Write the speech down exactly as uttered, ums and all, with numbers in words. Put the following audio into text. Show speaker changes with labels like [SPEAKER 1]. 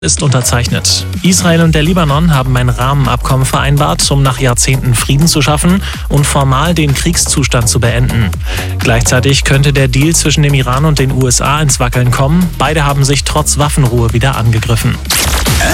[SPEAKER 1] ist unterzeichnet. Israel und der Libanon haben ein Rahmenabkommen vereinbart, um nach Jahrzehnten Frieden zu schaffen und formal den Kriegszustand zu beenden. Gleichzeitig könnte der Deal zwischen dem Iran und den U S A ins Wackeln kommen. Beide haben sich trotz Waffenruhe wieder angegriffen.